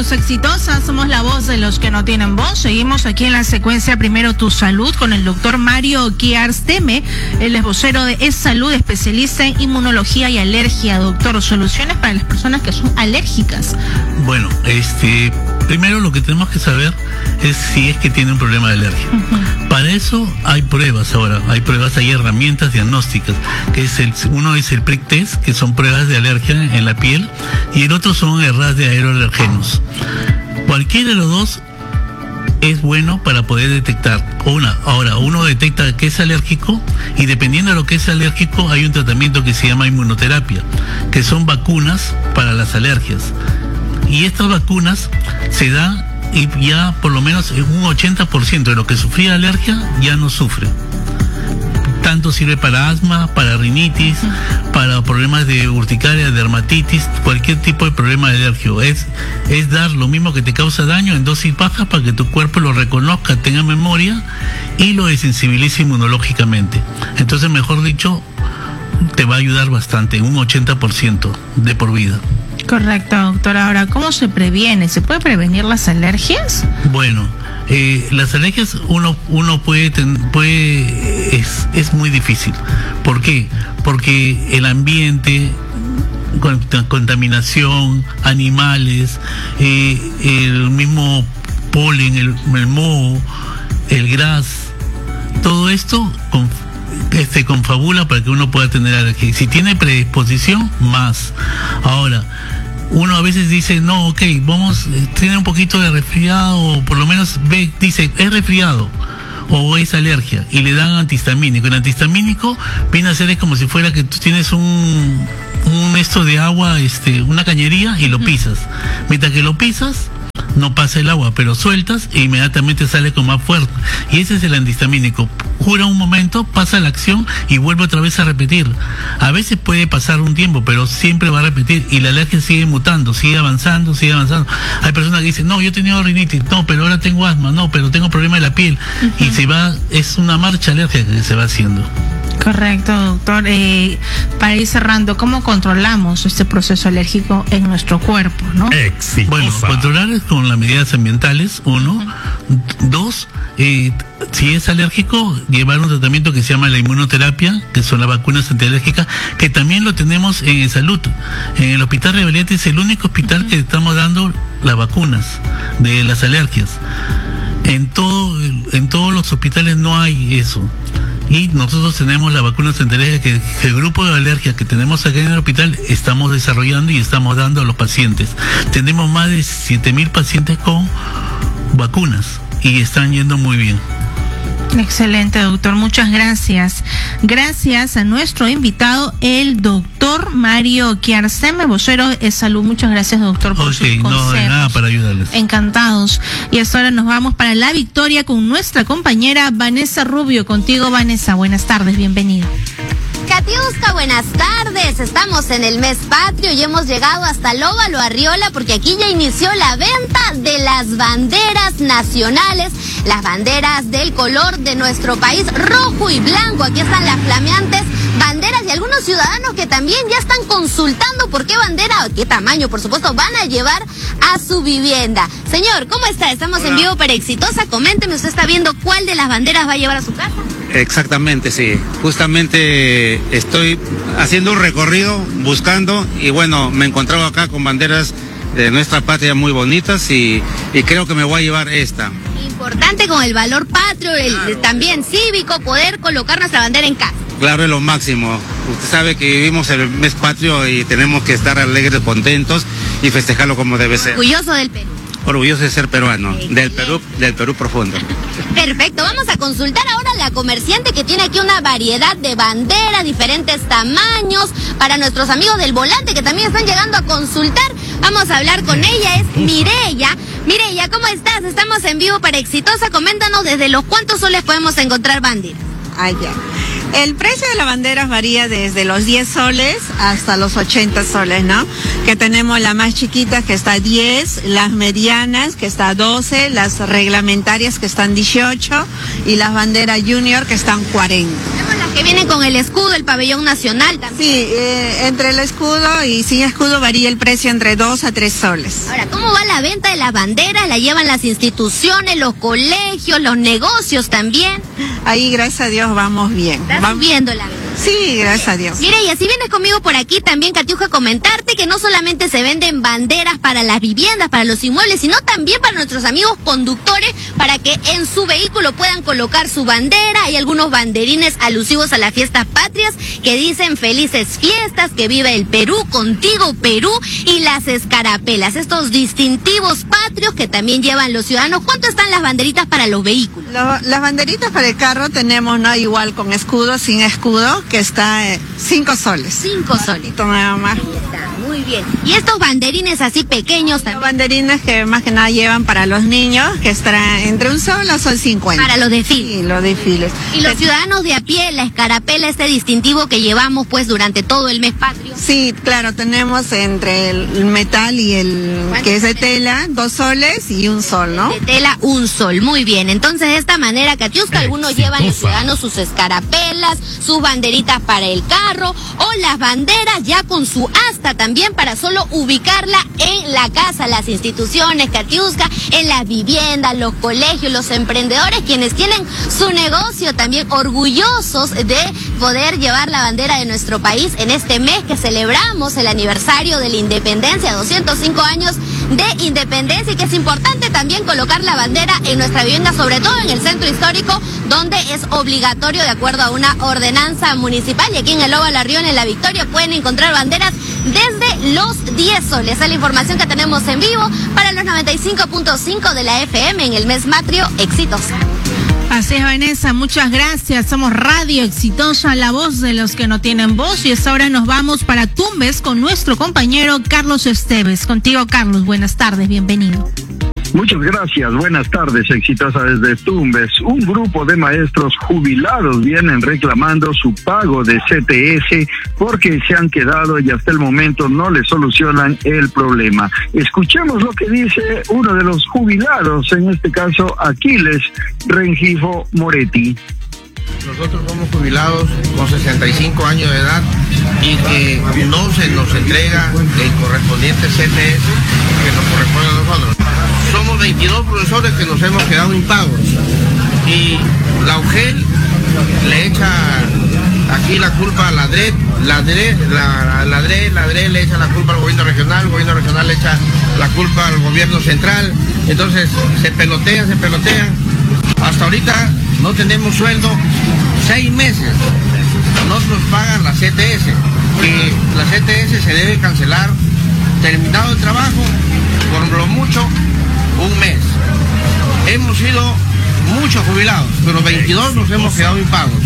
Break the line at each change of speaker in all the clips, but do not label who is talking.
Somos exitosas, somos la voz de los que no tienen voz. Seguimos aquí en la secuencia Primero Tu Salud con el doctor Mario Chiarsteme. Él es vocero de Es Salud, especialista en inmunología y alergia. Doctor, soluciones para las personas que son alérgicas.
Bueno, primero lo que tenemos que saber es si es que tiene un problema de alergia. Para eso hay pruebas ahora, hay herramientas diagnósticas, uno es el prick test, que son pruebas de alergia en la piel, y el otro son el RAS de aeroalergenos. Cualquiera de los dos es bueno para poder detectar. Ahora, uno detecta que es alérgico, y dependiendo de lo que es alérgico, hay un tratamiento que se llama inmunoterapia, que son vacunas para las alergias. Y estas vacunas se dan y ya por lo menos un 80% de lo que sufría alergia ya no sufre. Tanto sirve para asma, para rinitis, para problemas de urticaria, dermatitis, cualquier tipo de problema de alergia. Es dar lo mismo que te causa daño en dosis bajas para que tu cuerpo lo reconozca, tenga memoria y lo desensibilice inmunológicamente. Entonces, mejor dicho, te va a ayudar bastante, un 80% de por vida.
Correcto, doctor. Ahora, ¿cómo se previene? ¿Se puede prevenir las alergias?
Bueno, las alergias uno puede es muy difícil. ¿Por qué? Porque el ambiente, contaminación, animales, el mismo polen, el moho, el gras, todo esto confabula para que uno pueda tener alergia. Si tiene predisposición, más. Ahora, uno a veces dice, no, ok, tiene un poquito de resfriado, o por lo menos dice, es resfriado o es alergia, y le dan antihistamínico. El antihistamínico viene a ser como si fuera que tú tienes un esto de agua, una cañería, y lo pisas. Mientras que lo pisas, no pasa el agua, pero sueltas e inmediatamente sale con más fuerza. Y ese es el antihistamínico. Cura un momento, pasa la acción y vuelve otra vez a repetir. A veces puede pasar un tiempo, pero siempre va a repetir, y la alergia sigue mutando, sigue avanzando. Hay personas que dicen, no, yo he tenido rinitis, no, pero ahora tengo asma, no, pero tengo problema de la piel. Y es una marcha alérgica que se va haciendo.
Correcto, doctor. Para ir cerrando, ¿cómo controlamos este proceso alérgico en nuestro cuerpo, no?
Exitosa. Bueno, controlar es con las medidas ambientales, 1. 2, si es alérgico, llevar un tratamiento que se llama la inmunoterapia, que son las vacunas antialérgicas, que también lo tenemos en salud. En el Hospital Revalete es el único hospital que estamos dando las vacunas de las alergias. En todos los hospitales no hay eso. Y nosotros tenemos la vacuna antialérgica que el grupo de alergias que tenemos acá en el hospital estamos desarrollando y estamos dando a los pacientes. Tenemos más de 7,000 pacientes con vacunas y están yendo muy bien.
Excelente, doctor. Muchas gracias. Gracias a nuestro invitado, el doctor Mario Chiarsteme, vocero de Salud. Muchas gracias, doctor, por sus consejos.
No, de nada, para ayudarles.
Encantados. Y hasta ahora nos vamos para la victoria con nuestra compañera Vanessa Rubio. Contigo, Vanessa. Buenas tardes, bienvenida.
Katiuska, buenas tardes. Estamos en el mes patrio y hemos llegado hasta Lóvalo Arriola porque aquí ya inició la venta de las banderas nacionales, las banderas del color de nuestro país, rojo y blanco. Aquí están las flameantes banderas y algunos ciudadanos que también ya están consultando por qué bandera o qué tamaño, por supuesto, van a llevar a su vivienda. Señor, ¿cómo está? Estamos en vivo para Exitosa. Coménteme, ¿usted está viendo cuál de las banderas va a llevar a su casa?
Exactamente, sí. Justamente estoy haciendo un recorrido buscando y bueno, me encontraba acá con banderas de nuestra patria muy bonitas y creo que me voy a llevar esta.
Importante con el valor patrio, también cívico, poder colocar nuestra bandera en casa.
Claro, es lo máximo. Usted sabe que vivimos el mes patrio y tenemos que estar alegres, contentos y festejarlo como debe ser.
Orgulloso del Perú.
Orgulloso de ser peruano, del Perú profundo.
Perfecto, vamos a consultar ahora a la comerciante que tiene aquí una variedad de banderas, diferentes tamaños, para nuestros amigos del volante que también están llegando a consultar. Vamos a hablar con ella, es Mireya. Mireya, ¿cómo estás? Estamos en vivo para Exitosa. Coméntanos desde los cuántos soles podemos encontrar banderas.
Ya. El precio de las banderas varía desde los 10 soles hasta los 80 soles, ¿no? Que tenemos la más chiquita que está a 10, las medianas que está a 12, las reglamentarias que están 18 y las banderas junior que están 40.
Tenemos las Que vienen con el escudo, el pabellón nacional también.
Sí, entre el escudo y sin escudo varía el precio entre 2 a 3 soles.
Ahora, ¿cómo va la venta de las banderas? ¿La llevan las instituciones, los colegios, los negocios también?
Ahí, gracias a Dios, vamos bien.
¿Estás subiendo la venta?
Sí, gracias a Dios.
Mire, y así vienes conmigo por aquí también, Catiuja, comentarte que no solamente se venden banderas para las viviendas, para los inmuebles, sino también para nuestros amigos conductores, para que en su vehículo puedan colocar su bandera. Hay algunos banderines alusivos a las fiestas patrias que dicen felices fiestas, que vive el Perú, contigo Perú, y las escarapelas, estos distintivos patrios que también llevan los ciudadanos. ¿Cuánto están las banderitas para los vehículos?
Las banderitas para el carro tenemos, ¿no? Igual con escudo, sin escudo, que está 5 soles.
5 soles.
Nada más.
Está muy bien. Y estos banderines así pequeños también.
Banderines que más que nada llevan para los niños, que estarán entre 1 sol a sol 50.
Para los desfiles.
Sí, los desfiles.
Y los ciudadanos de a pie, la escarapela, este distintivo que llevamos pues durante todo el mes patrio.
Sí, claro, tenemos entre el metal y el que es de tela, 2 soles y 1 sol, ¿no?
De tela, 1 sol. Muy bien. Entonces, de esta manera, Catiusca, algunos llevan los ciudadanos sus escarapelas, sus banderitas para el carro, o las banderas ya con su asta también para solo ubicarla en la casa, las instituciones, Catiusca, en las viviendas, los colegios, los emprendedores, quienes tienen su negocio también orgullosos de poder llevar la bandera de nuestro país en este mes que celebramos el aniversario de la independencia, 205 años de independencia, y que es importante también colocar la bandera en nuestra vivienda, sobre todo en el centro histórico, donde es obligatorio de acuerdo a una ordenanza municipal. Y aquí en el Óvalo Arriola, en La Victoria, pueden encontrar banderas desde los 10 soles. Esa es la información que tenemos en vivo para los 95.5 de la FM en el mes patrio exitosa.
Así es, Vanessa, muchas gracias. Somos Radio Exitosa, la voz de los que no tienen voz. Y esta hora nos vamos para Tumbes con nuestro compañero Carlos Esteves. Contigo, Carlos, buenas tardes, bienvenido.
Muchas gracias, buenas tardes, Exitosa desde Tumbes. Un grupo de maestros jubilados vienen reclamando su pago de CTS porque se han quedado y hasta el momento no le solucionan el problema. Escuchemos lo que dice uno de los jubilados, en este caso Aquiles Rengifo Moretti.
Nosotros somos jubilados con 65 años de edad y que no se nos entrega el correspondiente CTS que nos corresponde a nosotros. Somos 22 profesores que nos hemos quedado impagos y la UGEL le echa aquí la culpa a la DRE le echa la culpa al gobierno regional, el gobierno regional le echa la culpa al gobierno central. Entonces se pelotean. Hasta ahorita no tenemos sueldo, 6 meses no nos pagan la CTS, que la CTS se debe cancelar terminado el trabajo, por lo mucho 1 mes. Hemos sido muchos jubilados, pero 22 nos hemos quedado impagos.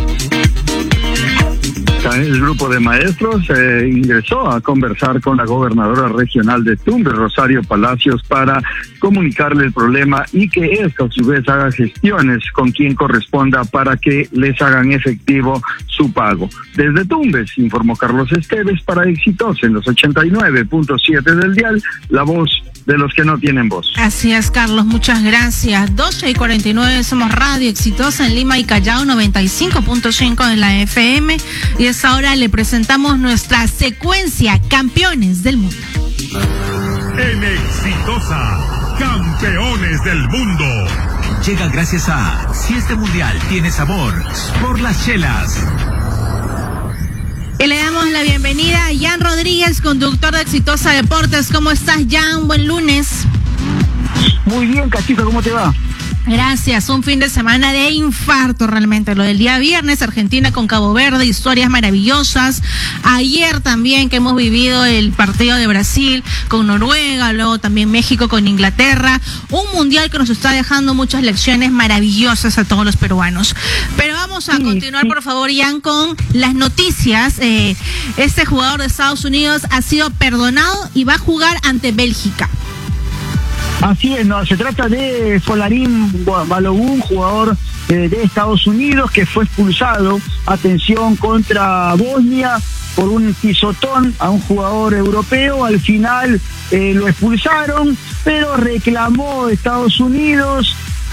El grupo de maestros ingresó a conversar con la gobernadora regional de Tumbes, Rosario Palacios, para comunicarle el problema y que esta a su vez haga gestiones con quien corresponda para que les hagan efectivo su pago. Desde Tumbes, informó Carlos Esteves para Exitosa en los 89.7 del dial, la voz de los que no tienen voz.
Así es, Carlos, muchas gracias. 12:49, somos Radio Exitosa en Lima y Callao, 95.5 de la FM. Y es ahora le presentamos nuestra secuencia Campeones del Mundo.
En Exitosa, Campeones del Mundo. Llega gracias a Si este mundial tiene sabor, por las chelas.
Y le damos la bienvenida a Jan Rodríguez, conductor de Exitosa Deportes. ¿Cómo estás, Jan? Buen lunes.
Muy bien, Cachito, ¿cómo te va?
Gracias, un fin de semana de infarto realmente, lo del día viernes, Argentina con Cabo Verde, historias maravillosas. Ayer también que hemos vivido el partido de Brasil con Noruega, luego también México con Inglaterra, un mundial que nos está dejando muchas lecciones maravillosas a todos los peruanos. Pero vamos a continuar, por favor, Jan, con las noticias. Este jugador de Estados Unidos ha sido perdonado y va a jugar ante Bélgica.
Así es, no, se trata de Folarin Balogun, jugador de Estados Unidos que fue expulsado, atención, contra Bosnia por un pisotón a un jugador europeo. Al final lo expulsaron, pero reclamó Estados Unidos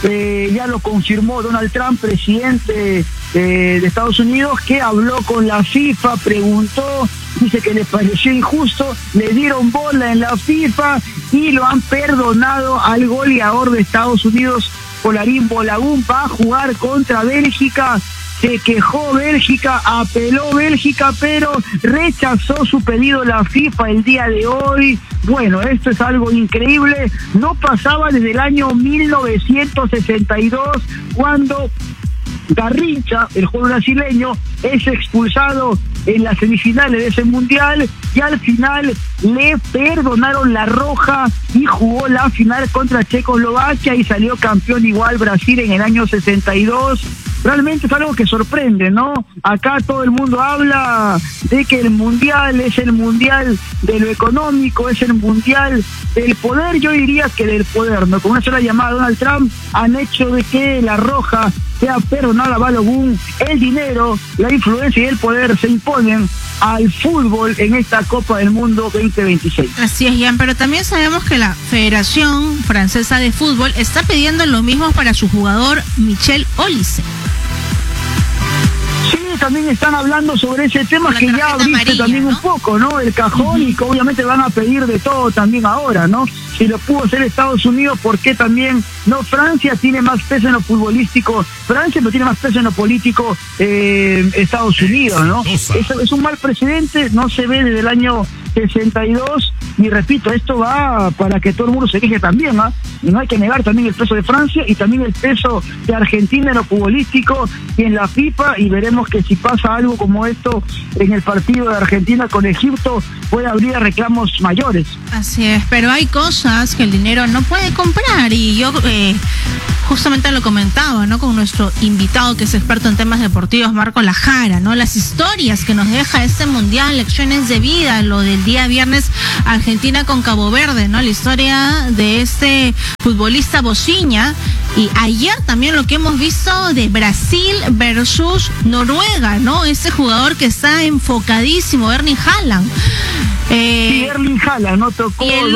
ya lo confirmó Donald Trump, presidente de Estados Unidos, que habló con la FIFA, preguntó, dice que le pareció injusto, le dieron bola en la FIFA y lo han perdonado al goleador de Estados Unidos, Folarin Balogun. Va a jugar contra Bélgica. Se quejó Bélgica, apeló Bélgica, pero rechazó su pedido la FIFA el día de hoy. Bueno, esto es algo increíble. No pasaba desde el año 1962, cuando Garrincha, el jugador brasileño, es expulsado en las semifinales de ese mundial, y al final le perdonaron la roja y jugó la final contra Checoslovaquia y salió campeón igual Brasil en el año 62. Realmente es algo que sorprende, ¿no? Acá todo el mundo habla de que el mundial es el mundial de lo económico, es el mundial del poder. Yo diría que del poder, ¿no? Con una sola llamada a Donald Trump han hecho de que la roja sea perdonada a Balogun. El dinero, la influencia y el poder se imponen al fútbol en esta Copa del Mundo 2026.
Así es, Jan, pero también sabemos que la Federación Francesa de Fútbol está pidiendo lo mismo para su jugador Michel Olise.
Sí, también están hablando sobre ese tema, que ya abriste también, ¿no? Un poco, ¿no? El cajón, y que obviamente van a pedir de todo también ahora, ¿no? Si lo pudo hacer Estados Unidos, ¿por qué también no? Francia tiene más peso en lo futbolístico, Francia, pero tiene más peso en lo político Estados Unidos, ¿no? Eso es un mal precedente, no se ve desde el año 62, y repito, esto va para que todo el mundo se queje también, ¿ah? Y no hay que negar también el peso de Francia y también el peso de Argentina en lo futbolístico y en la FIFA, y veremos que si pasa algo como esto en el partido de Argentina con Egipto, puede abrir reclamos mayores.
Así es, pero hay cosas que el dinero no puede comprar, y yo justamente lo comentaba, ¿no? Con nuestro invitado que es experto en temas deportivos, Marco Lajara, ¿no? Las historias que nos deja este mundial, lecciones de vida, lo del día viernes Argentina con Cabo Verde, ¿no? La historia de este futbolista Bociña, y ayer también lo que hemos visto de Brasil versus Noruega, ¿no? Ese jugador que está enfocadísimo, Erling Haaland.
Sí, Erling Haaland, ¿no? Tocó
y el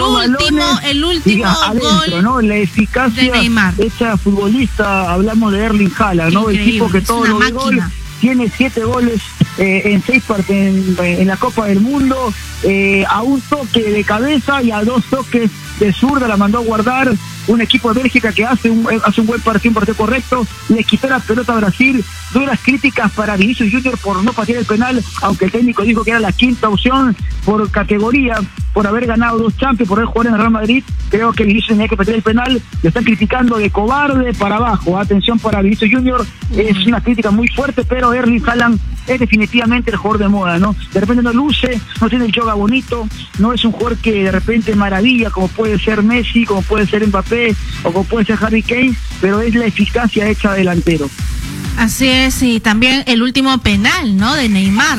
último
adentro,
gol,
¿no? La eficacia
de Neymar.
Esta futbolista, hablamos de Erling Haaland, ¿no?
Increíble,
el tipo que todo lo gol, tiene 7 goles en 6 en la Copa del Mundo, a un toque de cabeza y a 2 toques de zurda la mandó a guardar. Un equipo de Bélgica que hace un buen partido, un partido correcto, le quitó la pelota a Brasil. Duras críticas para Vinicius Junior por no patear el penal, aunque el técnico dijo que era la quinta opción por categoría, por haber ganado 2 Champions, por haber jugado en el Real Madrid. Creo que Vinicius tenía que patear el penal. Lo están criticando de cobarde para abajo. Atención para Vinicius Junior, es una crítica muy fuerte, pero Erling Haaland es definitivamente el jugador de moda, ¿no? De repente no luce, no tiene el yoga bonito, no es un jugador que de repente maravilla, como puede ser Messi, como puede ser Mbappé, o como puede ser Harry Kane, pero es la eficacia hecha delantero.
Así es, y también el último penal, ¿no? De Neymar.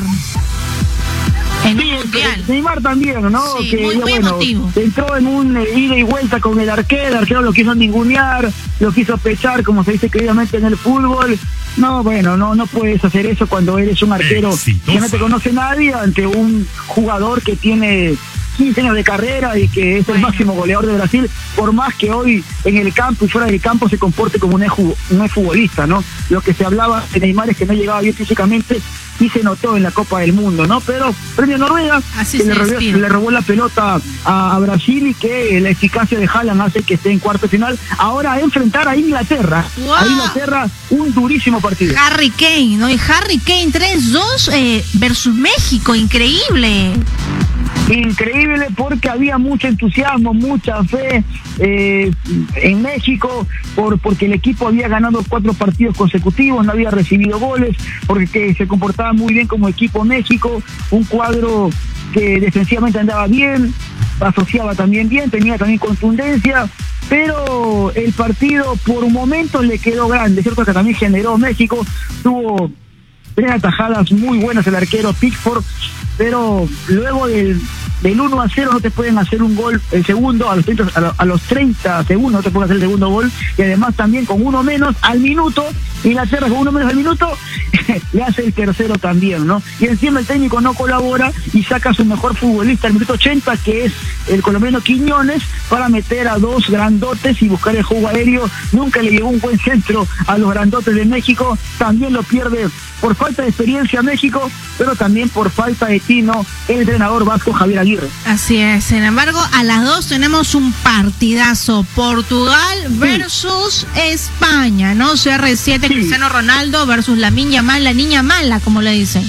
En
sí, Neymar también, ¿no?
Sí,
que
muy emotivo.
Entró en un ida y vuelta con el arquero lo quiso ningunear, lo quiso pechar, como se dice queridamente en el fútbol. No, bueno, no puedes hacer eso cuando eres un arquero que no te conoce nadie, ante un jugador que tiene 15 años de carrera y que es el máximo goleador de Brasil, por más que hoy en el campo y fuera del campo se comporte como un ex futbolista, ¿no? Lo que se hablaba de Neymar es que no llegaba bien físicamente, y se notó en la Copa del Mundo, ¿no? Pero premio Noruega, que le robó la pelota a Brasil, y que la eficacia de Haaland hace que esté en cuarto final. Ahora a enfrentar a Inglaterra.
Wow.
A Inglaterra, un durísimo partido.
Harry Kane, ¿no? Y Harry Kane 3-2 versus México, increíble.
Increíble, porque había mucho entusiasmo, mucha fe en México, porque el equipo había ganado 4 partidos consecutivos, no había recibido goles, porque se comportaba muy bien como equipo México, un cuadro que defensivamente andaba bien, asociaba también bien, tenía también contundencia, pero el partido por momentos le quedó grande, cierto que también generó México, tuvo 3 atajadas muy buenas el arquero Pickford, pero luego del del 1-0 no te pueden hacer un gol el segundo, a los 30 segundos no te pueden hacer el segundo gol, y además también con uno menos al minuto, Inglaterra con uno menos al minuto, le hace el tercero también, ¿no? Y encima el técnico no colabora y saca a su mejor futbolista al minuto 80, que es el colombiano Quiñones, para meter a dos grandotes y buscar el juego aéreo. Nunca le llegó un buen centro a los grandotes de México, también lo pierde por falta de experiencia México, pero también por falta de tino el entrenador vasco Javier Aguirre.
Así es, sin embargo, a las 2 tenemos un partidazo, Portugal versus España, ¿no? CR7, sí. Cristiano Ronaldo versus Lamine Yamal, la niña mala, como le dicen.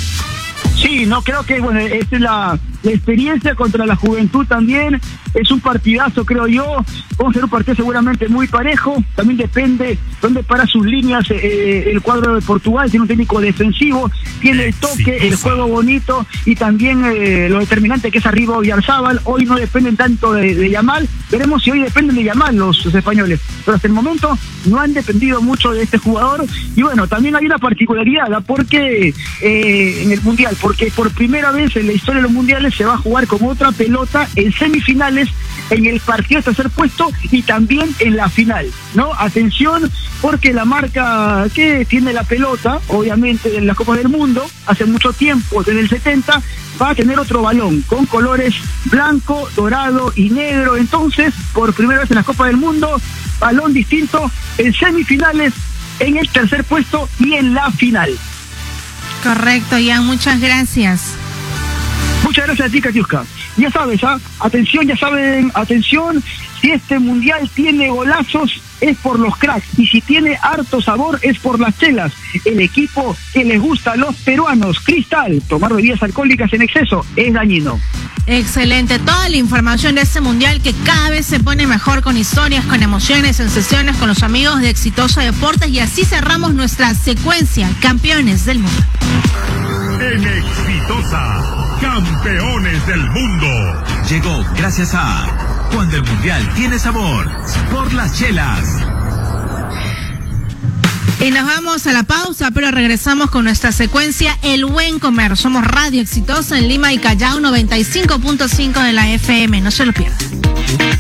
Sí, no, creo que, bueno, esta es la experiencia contra la juventud también. Es un partidazo, creo yo. Vamos a ser un partido seguramente muy parejo. También depende dónde para sus líneas el cuadro de Portugal. Tiene un técnico defensivo, tiene el toque, el juego bonito y también lo determinante que es arriba Oyarzabal. Hoy no dependen tanto de Yamal. Veremos si hoy dependen de Yamal los españoles. Pero hasta el momento no han dependido mucho de este jugador. Y bueno, también hay una particularidad, porque en el Mundial, porque por primera vez en la historia de los mundiales se va a jugar con otra pelota en semifinales, en el partido de tercer puesto y también en la final, ¿no? Atención, porque la marca que tiene la pelota, obviamente en la Copa del Mundo, hace mucho tiempo, desde el 70, va a tener otro balón con colores blanco, dorado y negro. Entonces, por primera vez en la Copa del Mundo, balón distinto en semifinales, en el tercer puesto y en la final.
Correcto, Ian, muchas gracias.
Muchas gracias a ti, Katiuska. Ya sabes, atención, ya saben, atención, si este mundial tiene golazos es por los cracks, y si tiene harto sabor es por las chelas. El equipo que les gusta a los peruanos, Cristal. Tomar bebidas alcohólicas en exceso es dañino.
Excelente, toda la información de este mundial que cada vez se pone mejor, con historias, con emociones, sensaciones, con los amigos de Exitosa Deportes, y así cerramos nuestra secuencia Campeones del Mundo.
En Exitosa, Campeones del Mundo. Llegó gracias a Cuando el Mundial tiene sabor, por las chelas.
Y nos vamos a la pausa, pero regresamos con nuestra secuencia El Buen Comer. Somos Radio Exitosa en Lima y Callao, 95.5 de la FM. No se lo pierdan.